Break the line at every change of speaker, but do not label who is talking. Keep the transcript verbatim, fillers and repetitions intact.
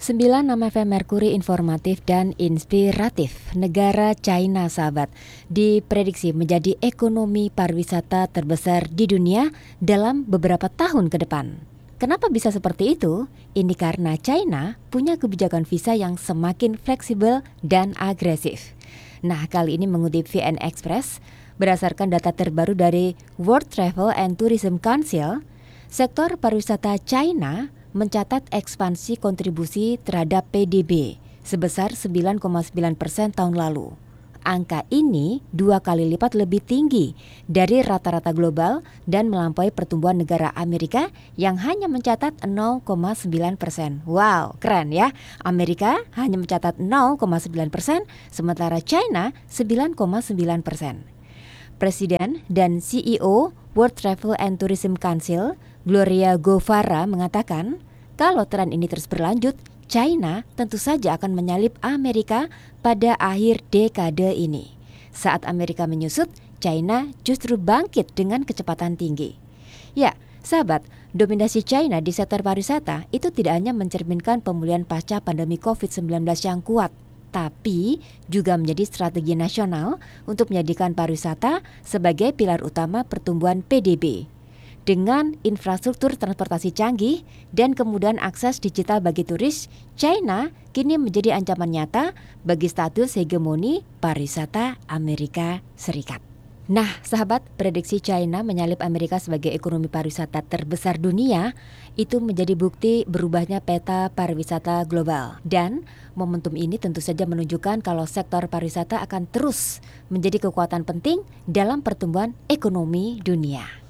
Sembilan nama F M Merkuri informatif dan inspiratif. Negara China, sahabat, diprediksi menjadi ekonomi pariwisata terbesar di dunia dalam beberapa tahun ke depan. Kenapa bisa seperti itu? Ini karena China punya kebijakan visa yang semakin fleksibel dan agresif. Nah, kali ini mengutip V N Express, berdasarkan data terbaru dari World Travel and Tourism Council, sektor pariwisata China mencatat ekspansi kontribusi terhadap P D B sebesar sembilan koma sembilan persen tahun lalu. Angka ini dua kali lipat lebih tinggi dari rata-rata global dan melampaui pertumbuhan negara Amerika yang hanya mencatat nol koma sembilan persen. Wow, keren ya. Amerika hanya mencatat nol koma sembilan persen, sementara China sembilan koma sembilan persen. Presiden dan C E O World Travel and Tourism Council, Gloria Govara, mengatakan kalau tren ini terus berlanjut, China tentu saja akan menyalip Amerika pada akhir dekade ini. Saat Amerika menyusut, China justru bangkit dengan kecepatan tinggi. Ya, sahabat, dominasi China di sektor pariwisata itu tidak hanya mencerminkan pemulihan pasca pandemi covid sembilan belas yang kuat, tapi juga menjadi strategi nasional untuk menjadikan pariwisata sebagai pilar utama pertumbuhan P D B. Dengan infrastruktur transportasi canggih dan kemudahan akses digital bagi turis, China kini menjadi ancaman nyata bagi status hegemoni pariwisata Amerika Serikat. Nah, sahabat, prediksi China menyalip Amerika sebagai ekonomi pariwisata terbesar dunia itu menjadi bukti berubahnya peta pariwisata global. Dan momentum ini tentu saja menunjukkan kalau sektor pariwisata akan terus menjadi kekuatan penting dalam pertumbuhan ekonomi dunia.